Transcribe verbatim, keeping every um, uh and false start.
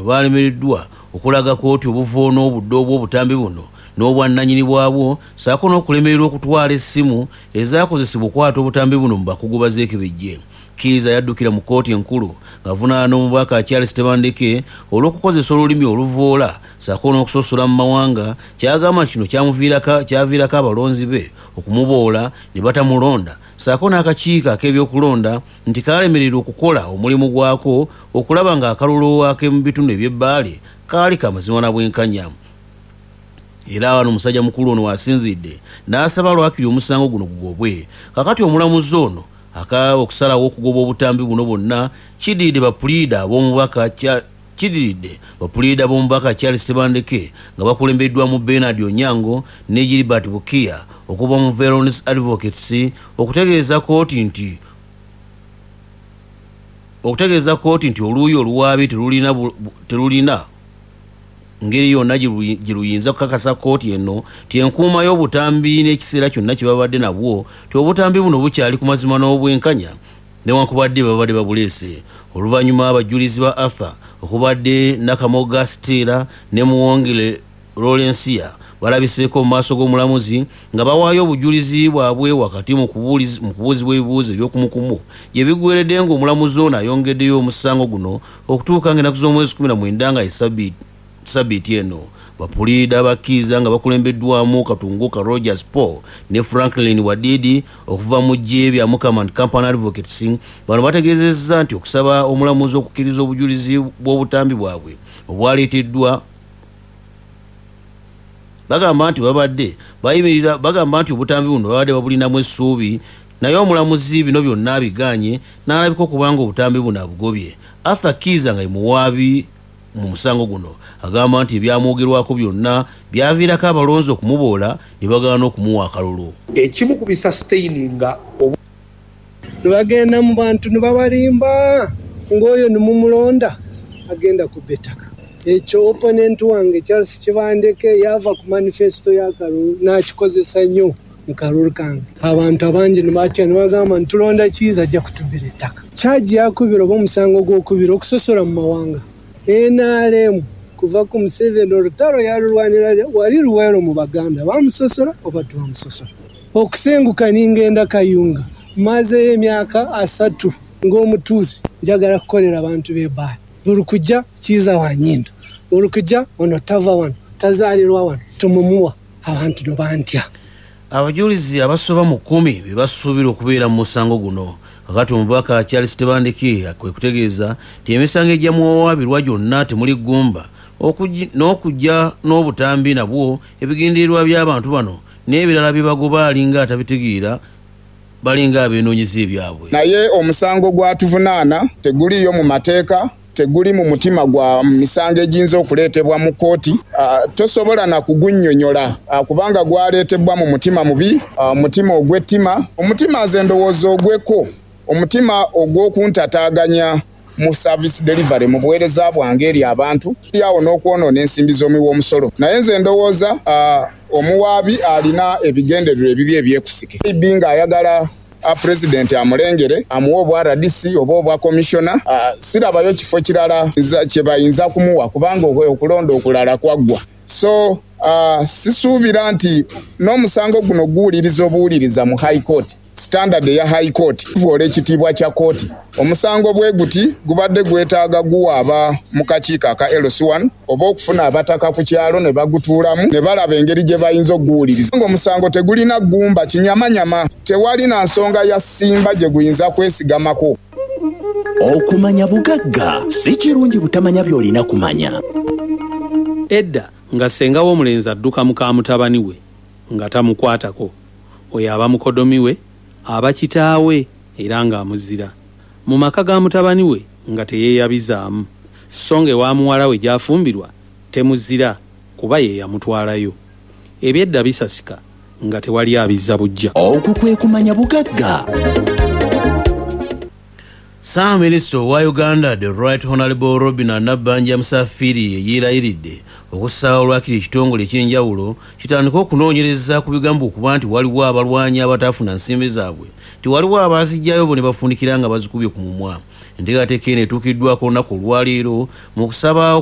balemereddwa okulaga kooti obuvoono obudde obw'obutambi buno n'obwannannyini bwabwo ssaako n'okulemererwa okutwala essimu ezaakozesebwa okukwata obutambi buno mu bakugu ba Zeekebejje. Kiiza yaddukira mu kooti enkulu ng'avunaana n'omubaka Charles Tebandeke olw'okukozesa olulimi oluvoola ssaako n'okusosola mu mawanga. Kyagamba kino kyaviirako abalonzi be okumuboola ne batamulonda ssaako n'akakiiko ak'ebyokulonda nti kaalemererwa okukola omulimu gwako okulaba ng'akalulu ak'emu bitundu eby'ebbaale kaali kamazima na bwenkanya. Era wano omusajja mukulu ono wasinzidde n'asaba lwakiri omusango guno gugobwe. Kakati omulamuzi ono aka okusalawo okugoba obutambi buno bonna kidiridde bapuliida ab'omubaka kidiridde bapuliida b'omubaka Charles Tebandeke nga bakulembeddwamu Bernard Onyango ne Gilbert Bukia okuva mu Veronese Advocates okutegeeza kooti nti okutegeeza kooti nti oluuyi oluwaabi terulina terulina ngeri yonna gye luyinza kukakasa kooti eno ti enkuuma y'obutambi n'ekiseera kyonna kye babadde nabwo ti obutambi buno bukyali ku mazima n'obwenkanya newankubadde babadde babuleese. Oluvannyuma abajulizi ba Arthur okubadde Nakamoga Stella ne Muwongere Lawrencia balabiseeko mu maaso g'omulamuzi nga bawaayo obujulizi bwabwe wakati mu kubuuzibwa ebibuuzo ebyokumukumu gye biggweeredde ng'omulamuzi ono ayongeddeyo omusango guno okutuuka ng'ennaku z'omwezi kumi na mwenda nga esabbiiti Sabiti eno. Bapuliida bakkiiza nga bakulembeddwamu Katunguka Rogers Paul ne Franklin Wadidi okuva mu ggye bya Mukama and Company Advocates. Bano bategeezezza nti okusaba omulamuzi okukkiriza obujulizi bw'obutambi bwabwe obwaleeteddwa bagamba nti babadde bayimirira bagamba nti obutambi buno babadde babulinamu essuubi naye omulamuzi bino byonna biganye n'alabika okubanga obutambi buno abugobye. Arthur Kiiza nga muwaabi mu musango guno agamba nti ebyamwogerwako byonna byaviirako abalonzi okumuboola ne bagaana okumuwa akalulu. Ekimu ku bisustaininga ne bagenda mu bantu ne babalimba ng'oyo ne mumulonda agenda ku betaka. Ekyo opponent wange Charles Tebandeke yava ku manifesto ya Kalulu n'akikozesa nnyo mu kalulu kange. Abantu abangi ne batya ne bagamba ntulonda Kiiza ajja kutubira ettaka. Kyaji yakubira oba omusango gw'okubira okusosola mu mawanga. N R M kuva ku Museveni olutalo yalulwanira wali luwero mu Baganda bamusosola oba tubamusosola. Okusenguka n'ingenda Kayunga maze emyaka asatu ng'omutuuzi njagala kukolera abantu b'ebbaala. Buli kujja Kiiza wa Nyindo, buli kujja ono tava wano tazaalirwa wano tumumuwa abantu no bantya. Abajulizi abasoba mu kkumi be basuubira okubeera mu musango guno. Kakati omubaka Charles Tebandeke kwe kutegeeza nti emisango egya muwawaabirwa gyonna temuli ggumba n'okujja n'obutambi nabwo ebigendererwa by'abantu bano n'ebirala bye bagoba alinga atabitegeera balinga abeenoonyeza ebyabwe. Naye omusango gwatuvunaana teguliyo mu mateeka, teguli mu mutima gwa misango egiyinza okuleetebwa mu kooti. Uh, tosobola na kugunnyonnyola uh, kubanga gwaleetebwa mu mutima mubi, uh, mutima ogw'ettima, omutima nze ndowooza ogweko, omutima ogw'okuntataaganya mu service delivery mu buweereza bwange eri abantu yawo n'okwonoona ensimbi z'omuwoomusolo. Naye nze ndowooza uh, omuwaabi alina ebigendererwa ebibi ebyekusike. Ibi ng'ayagala a president amulengere amuwa obwa R D C oba obwa commissioner. Uh, sirabayo kifo kirala kye bayinza kumuwa kubanga okulonda okulala kwaggwa. So uh, sisuubira nti n'omusango guno guwuliriza obuwuliriza mu high court, standard ya high court voola ekitiibwa kya kooti. Omusango bwe guti gubadde gwetaaga guwaaba mu kakiiko aka L C one oba okufuna abataka ku kyalo ne bagutuulamu ne balaba engeri gye bayinza okuguwuliriza. Omusango tegulina ggumba kinyamanyama, tewali na nsonga ya ssimba gye guyinza kwesigamako. Okumanya bugagga si kirungi butamanya by'olina kumanya. Edda nga senga w'omulenzi adduka muka mutabani we nga tamukwatako, oyo aba mukodomi we aba kitaawe era ng'amuzira. Mu maka ga mutabani we nga teyeeyabizaamu, songe wa muwala we gy'afumbirwa temuzira kuba ye yamutwalayo. Ebyedda bisasika nga tewali abizza bujja. Okwo kwe kumanya bugagga. Sam Minister wa Uganda, the Right Honorable Robin Nabbanja Musafiri yeerayiridde okussaawo olwakiri ekitongole ekyenjawulo kitandika okunoonyereza ku bigambo okuba nti waliwo abalwanyi abatafuna nsimbi zaabwe, ti waliwo abaazijjayo bo ne bafundikira nga bazikubye ku mumwa. Enteekateeka eno etuukiddwako olunaku olwaleero mu kusaba